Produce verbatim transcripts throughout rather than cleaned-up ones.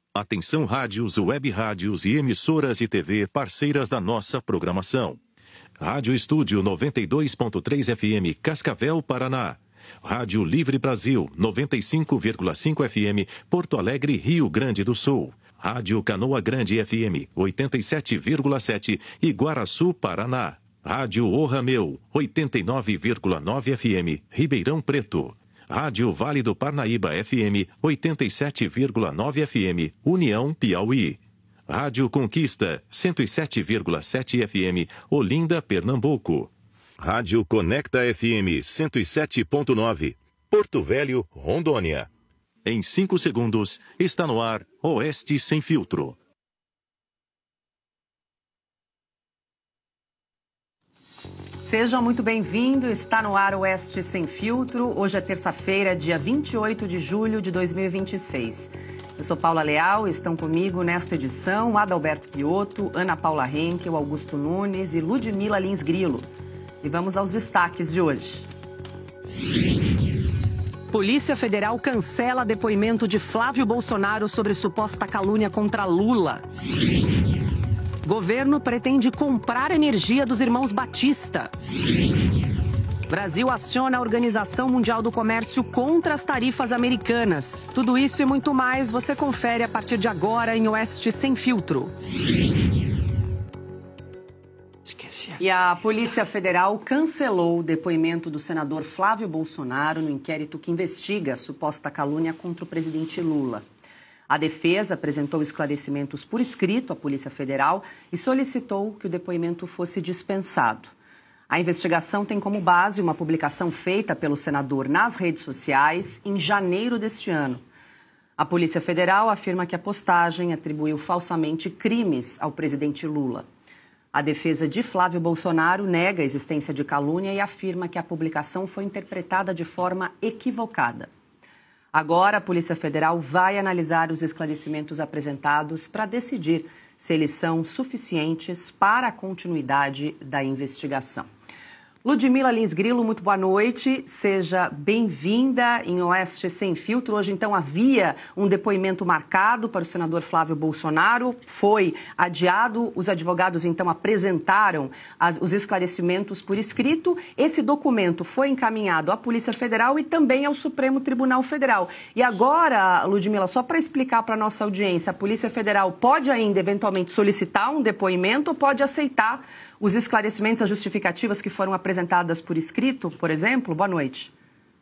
Atenção rádios, web rádios e emissoras de T V parceiras da nossa programação. Rádio Estúdio noventa e dois ponto três F M, Cascavel, Paraná. Rádio Livre Brasil, noventa e cinco vírgula cinco F M, Porto Alegre, Rio Grande do Sul. Rádio Canoa Grande F M, oitenta e sete vírgula sete, Iguaraçu, Paraná. Rádio O Rameu, oitenta e nove vírgula nove F M, Ribeirão Preto. Rádio Vale do Parnaíba F M, oitenta e sete vírgula nove F M, União, Piauí. Rádio Conquista, cento e sete vírgula sete F M, Olinda, Pernambuco. Rádio Conecta F M, cento e sete ponto nove, Porto Velho, Rondônia. Em cinco segundos, está no ar Oeste Sem Filtro. Seja muito bem-vindo, está no ar Oeste Sem Filtro. Hoje é terça-feira, dia vinte e oito de julho de dois mil e vinte e seis. Eu sou Paula Leal e estão comigo nesta edição Adalberto Piotto, Ana Paula Henkel, Augusto Nunes e Ludmila Lins Grilo. E vamos aos destaques de hoje. Polícia Federal cancela depoimento de Flávio Bolsonaro sobre suposta calúnia contra Lula. Governo pretende comprar energia dos irmãos Batista. Brasil aciona a Organização Mundial do Comércio contra as tarifas americanas. Tudo isso e muito mais você confere a partir de agora em Oeste Sem Filtro. Esqueci. E a Polícia Federal cancelou o depoimento do senador Flávio Bolsonaro no inquérito que investiga a suposta calúnia contra o presidente Lula. A defesa apresentou esclarecimentos por escrito à Polícia Federal e solicitou que o depoimento fosse dispensado. A investigação tem como base uma publicação feita pelo senador nas redes sociais em janeiro deste ano. A Polícia Federal afirma que a postagem atribuiu falsamente crimes ao presidente Lula. A defesa de Flávio Bolsonaro nega a existência de calúnia e afirma que a publicação foi interpretada de forma equivocada. Agora, a Polícia Federal vai analisar os esclarecimentos apresentados para decidir se eles são suficientes para a continuidade da investigação. Ludmila Lins Grilo, muito boa noite. Seja bem-vinda em Oeste Sem Filtro. Hoje, então, havia um depoimento marcado para o senador Flávio Bolsonaro. Foi adiado. Os advogados, então, apresentaram as, os esclarecimentos por escrito. Esse documento foi encaminhado à Polícia Federal e também ao Supremo Tribunal Federal. E agora, Ludmila, só para explicar para a nossa audiência, a Polícia Federal pode ainda, eventualmente, solicitar um depoimento ou pode aceitar os esclarecimentos, as justificativas que foram apresentadas por escrito, por exemplo? Boa noite.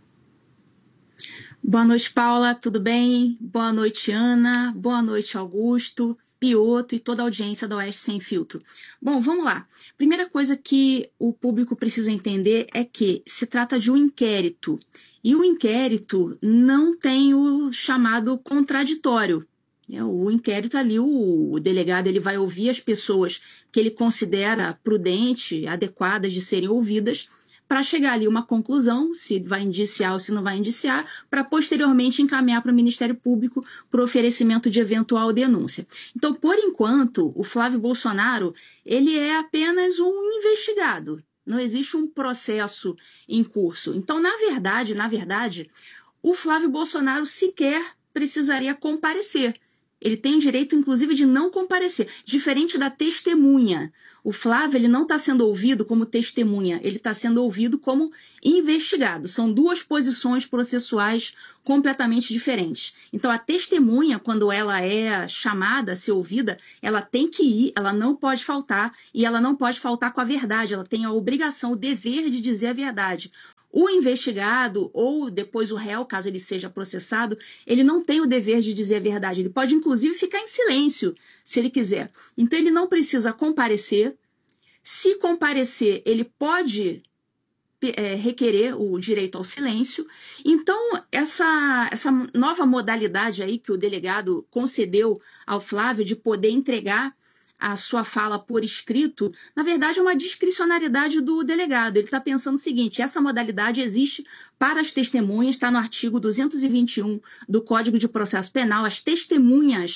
Boa noite, Paula, tudo bem? Boa noite, Ana. Boa noite, Augusto, Piotto e toda a audiência da Oeste Sem Filtro. Bom, vamos lá. Primeira coisa que o público precisa entender é que se trata de um inquérito. E o inquérito não tem o chamado contraditório. O inquérito ali, o delegado ele vai ouvir as pessoas que ele considera prudente, adequadas de serem ouvidas, para chegar ali a uma conclusão, se vai indiciar ou se não vai indiciar, para posteriormente encaminhar para o Ministério Público para o oferecimento de eventual denúncia. Então, por enquanto, o Flávio Bolsonaro ele é apenas um investigado. Não existe um processo em curso. Então, na verdade, na verdade, o Flávio Bolsonaro sequer precisaria comparecer. Ele tem o direito, inclusive, de não comparecer, diferente da testemunha. O Flávio ele não está sendo ouvido como testemunha, ele está sendo ouvido como investigado. São duas posições processuais completamente diferentes. Então, a testemunha, quando ela é chamada a ser ouvida, ela tem que ir, ela não pode faltar, e ela não pode faltar com a verdade, ela tem a obrigação, o dever de dizer a verdade. O investigado, ou depois o réu, caso ele seja processado, ele não tem o dever de dizer a verdade. Ele pode, inclusive, ficar em silêncio, se ele quiser. Então, ele não precisa comparecer. Se comparecer, ele pode é, requerer o direito ao silêncio. Então, essa, essa nova modalidade aí que o delegado concedeu ao Flávio de poder entregar a sua fala por escrito, na verdade é uma discricionariedade do delegado. Ele está pensando o seguinte: essa modalidade existe para as testemunhas, está no artigo duzentos e vinte e um do Código de Processo Penal. As testemunhas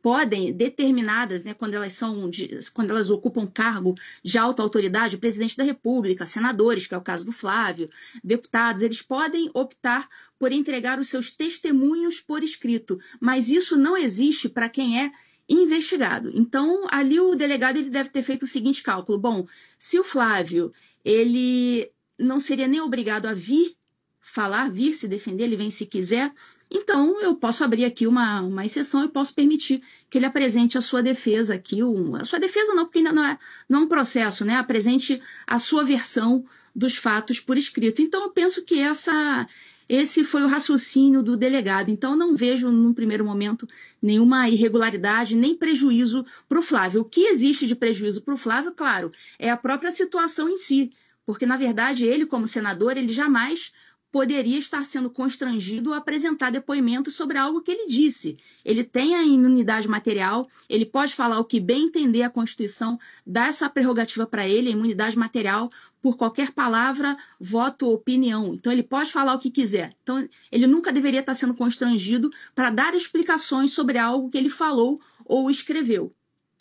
podem, determinadas, né, quando elas são de, quando elas ocupam cargo de alta autoridade, o presidente da República, senadores, que é o caso do Flávio, deputados, eles podem optar por entregar os seus testemunhos por escrito, mas isso não existe para quem é investigado. Então, ali o delegado ele deve ter feito o seguinte cálculo: bom, se o Flávio ele não seria nem obrigado a vir falar, vir se defender, ele vem se quiser, então eu posso abrir aqui uma, uma exceção e posso permitir que ele apresente a sua defesa aqui, um, a sua defesa não, porque ainda não é, não é um processo, né? Apresente a sua versão dos fatos por escrito. Então eu penso que essa, esse foi o raciocínio do delegado. Então eu não vejo, num primeiro momento, nenhuma irregularidade, nem prejuízo para o Flávio. O que existe de prejuízo para o Flávio, claro, é a própria situação em si, porque, na verdade, ele, como senador, ele jamais poderia estar sendo constrangido a apresentar depoimentos sobre algo que ele disse. Ele tem a imunidade material, ele pode falar o que bem entender, a Constituição dá essa prerrogativa para ele, a imunidade material, por qualquer palavra, voto ou opinião. Então, ele pode falar o que quiser. Então, ele nunca deveria estar sendo constrangido para dar explicações sobre algo que ele falou ou escreveu.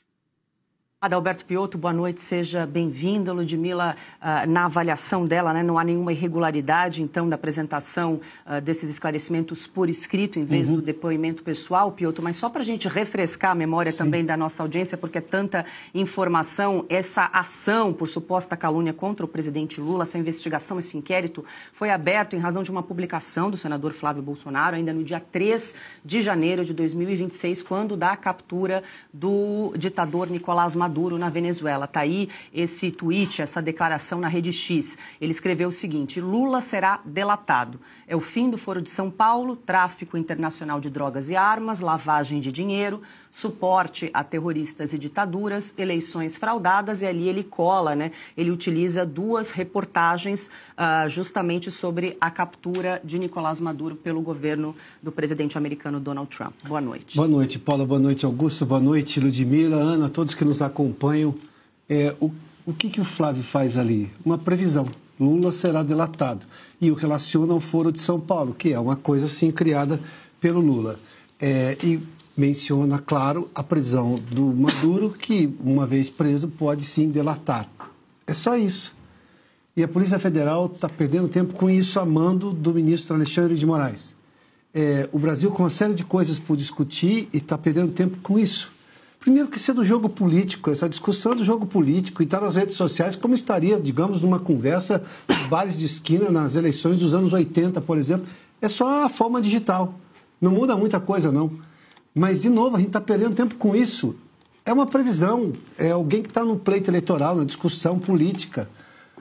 Adalberto Piotto, boa noite, seja bem-vinda. Ludmila, uh, na avaliação dela, né, não há nenhuma irregularidade, então, da apresentação uh, desses esclarecimentos por escrito, em vez uhum. do depoimento pessoal, Piotto, mas só para a gente refrescar a memória Sim. também da nossa audiência, porque é tanta informação, essa ação por suposta calúnia contra o presidente Lula, essa investigação, esse inquérito, foi aberto em razão de uma publicação do senador Flávio Bolsonaro, ainda no dia três de janeiro de dois mil e vinte e seis, quando da captura do ditador Nicolás Maduro Maduro na Venezuela. Está aí esse tweet, essa declaração na Rede X. Ele escreveu o seguinte: Lula será delatado. É o fim do Foro de São Paulo, tráfico internacional de drogas e armas, lavagem de dinheiro, suporte a terroristas e ditaduras, eleições fraudadas, e ali ele cola, né? Ele utiliza duas reportagens uh, justamente sobre a captura de Nicolás Maduro pelo governo do presidente americano Donald Trump. Boa noite. Boa noite, Paula. Boa noite, Augusto. Boa noite, Ludmila, Ana, todos que nos acompanham. É, o, o que, que o Flávio faz ali? Uma previsão. Lula será delatado. E o relaciona ao Foro de São Paulo, que é uma coisa, assim, criada pelo Lula. É, e menciona, claro, a prisão do Maduro, que, uma vez preso, pode sim delatar. É só isso. E a Polícia Federal está perdendo tempo com isso, a mando do ministro Alexandre de Moraes. É, o Brasil com uma série de coisas por discutir e está perdendo tempo com isso. Primeiro que isso é do jogo político, essa discussão do jogo político e está nas redes sociais, como estaria, digamos, numa conversa nos bares de esquina nas eleições dos anos oitenta, por exemplo. É só a forma digital. Não muda muita coisa, não. Mas, de novo, a gente está perdendo tempo com isso. É uma previsão, é alguém que está no pleito eleitoral, na discussão política.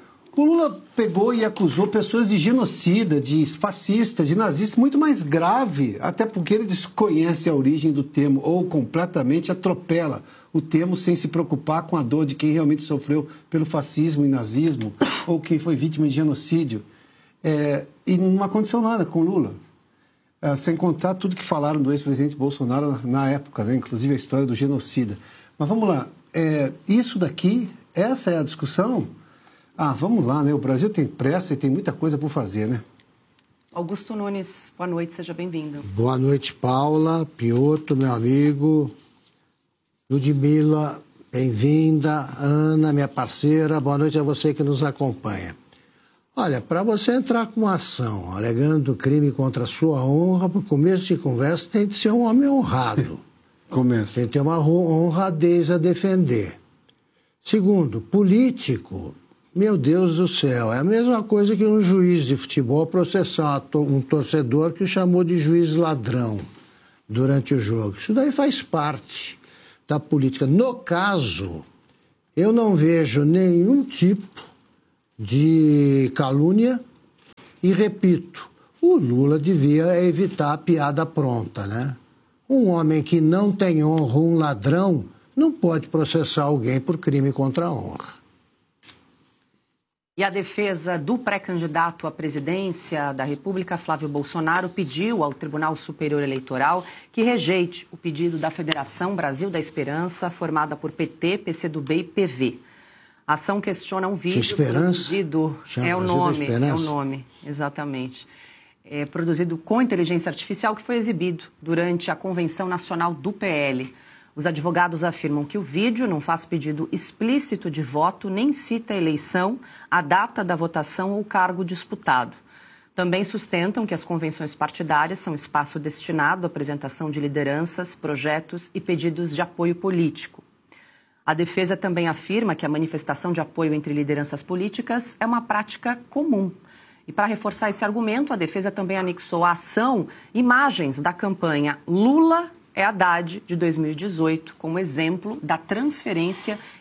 O Lula pegou e acusou pessoas de genocida, de fascistas, de nazistas, muito mais grave, até porque ele desconhece a origem do termo ou completamente atropela o termo sem se preocupar com a dor de quem realmente sofreu pelo fascismo e nazismo ou quem foi vítima de genocídio. É, e não aconteceu nada com o Lula. É, sem contar tudo que falaram do ex-presidente Bolsonaro na, na época, né? Inclusive a história do genocida. Mas vamos lá, é, isso daqui, essa é a discussão? Ah, vamos lá, né? O Brasil tem pressa e tem muita coisa por fazer, né? Augusto Nunes, boa noite, seja bem-vindo. Boa noite, Paula, Piotto, meu amigo, Ludmila, bem-vinda, Ana, minha parceira, boa noite a você que nos acompanha. Olha, para você entrar com uma ação alegando crime contra a sua honra, para começo de conversa tem que ser um homem honrado. Começa. Tem que ter uma honradez a defender. Segundo, político, meu Deus do céu, é a mesma coisa que um juiz de futebol processar um torcedor que o chamou de juiz ladrão durante o jogo. Isso daí faz parte da política. No caso, eu não vejo nenhum tipo de calúnia e, repito, o Lula devia evitar a piada pronta, né? Um homem que não tem honra, um ladrão, não pode processar alguém por crime contra a honra. E a defesa do pré-candidato à presidência da República, Flávio Bolsonaro, pediu ao Tribunal Superior Eleitoral que rejeite o pedido da Federação Brasil da Esperança, formada por P T, P C do B e P V. A ação questiona um vídeo produzido... É o nome, é o nome, exatamente. É produzido com inteligência artificial que foi exibido durante a Convenção Nacional do P L. Os advogados afirmam que o vídeo não faz pedido explícito de voto, nem cita a eleição, a data da votação ou o cargo disputado. Também sustentam que as convenções partidárias são espaço destinado à apresentação de lideranças, projetos e pedidos de apoio político. A defesa também afirma que a manifestação de apoio entre lideranças políticas é uma prática comum. E para reforçar esse argumento, a defesa também anexou à ação imagens da campanha Lula é Haddad de dois mil e dezoito, como exemplo da transferência